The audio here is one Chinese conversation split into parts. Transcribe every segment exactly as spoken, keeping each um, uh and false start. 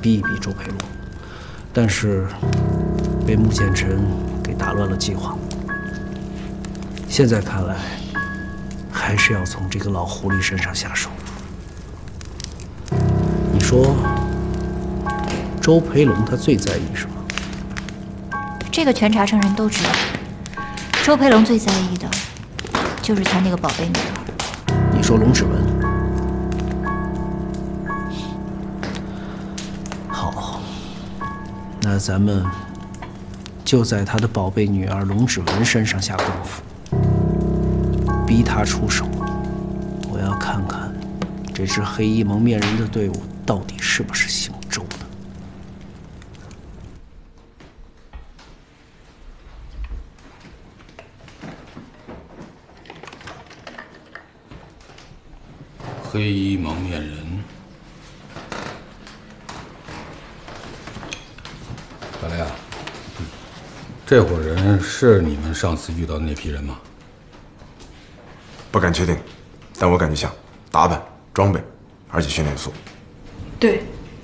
逼一逼周培龙，但是被穆剑臣给打乱了计划。现在看来，还是要从这个老狐狸身上下手。你说，周培龙他最在意什么？ 这个全茶城人都知道，周培龙最在意的就是他那个宝贝女儿。 你说龙芷文？好，那咱们就在他的宝贝女儿龙芷文身上下功夫，逼他出手。我要看看这支黑衣蒙面人的队伍到底是不是姓周的。 黑衣蒙面人，小雷啊，这伙人是你们上次遇到的那批人吗？ 不敢确定，但我感觉像，打扮、装备，而且训练有素。 对。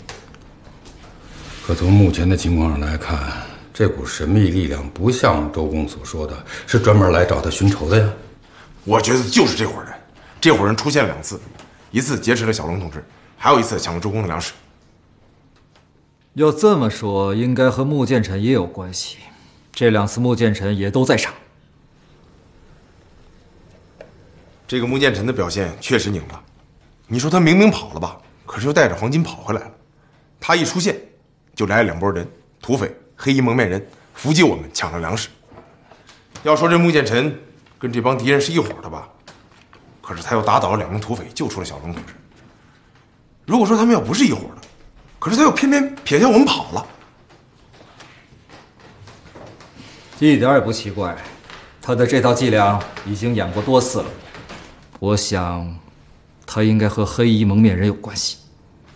可从目前的情况上来看，这股神秘力量不像周公所说的是专门来找他寻仇的呀。 我觉得就是这伙人，这伙人出现了两次。一次劫持了小龙同志，还有一次抢了周公的粮食。 要这么说，应该和穆剑臣也有关系。这两次穆剑臣也都在场。 这个穆剑臣的表现确实拧巴。你说他明明跑了吧，可是又带着黄金跑回来了。他一出现，就来了两拨人，土匪、黑衣蒙面人，伏击我们，抢了粮食。要说这穆剑臣跟这帮敌人是一伙的吧？可是他又打倒了两名土匪，救出了小龙同志。如果说他们要不是一伙的，可是他又偏偏撇下我们跑了， 一点也不奇怪。他的这套伎俩已经演过多次了，我想，他应该和黑衣蒙面人有关系。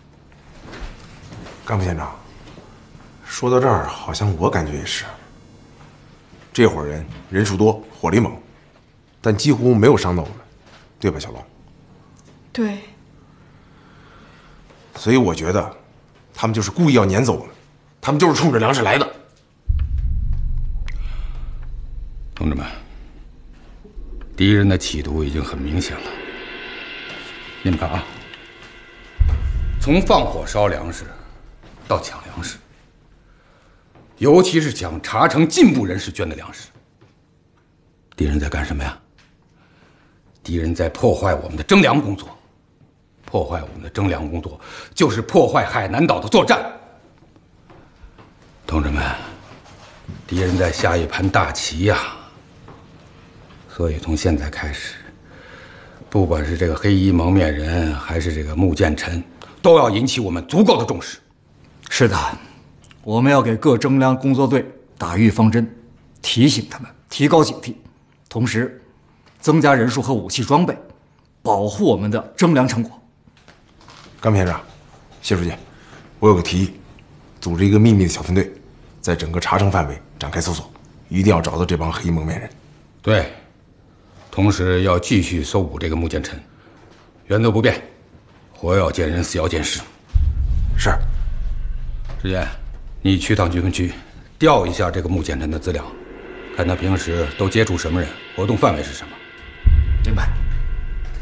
甘副县长，说到这儿，好像我感觉也是。这伙人人数多，火力猛，但几乎没有伤到我们。对吧，小龙？ 对。 所以我觉得，他们就是故意要撵走我们，他们就是冲着粮食来的。 同志们，敌人的企图已经很明显了。你们看啊，从放火烧粮食到抢粮食，尤其是抢茶城进步人士捐的粮食，敌人在干什么呀？敌人在破坏我们的征粮工作，破坏我们的征粮工作，就是破坏海南岛的作战。同志们，敌人在下一盘大棋呀！所以从现在开始，不管是这个黑衣蒙面人，还是这个穆剑臣，都要引起我们足够的重视。 是的，我们要给各征粮工作队打预防针，提醒他们提高警惕，同时增加人数和武器装备，保护我们的征粮成果。 甘副县长，谢书记，我有个提议，组织一个秘密的小分队，在整个茶城范围展开搜索，一定要找到这帮黑衣蒙面人。 对，同时要继续搜捕这个穆剑臣，原则不变，活要见人，死要见尸。 是。 志坚，你去趟军分区，调一下这个穆剑臣的资料，看他平时都接触什么人，活动范围是什么。